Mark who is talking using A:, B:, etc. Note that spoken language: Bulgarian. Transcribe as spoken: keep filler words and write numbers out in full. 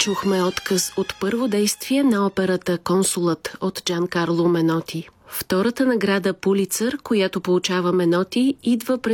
A: Чухме отказ от първо действие на операта «Консулът» от Джан Карло Меноти. Втората награда Пулицър, която получава Меноти, идва през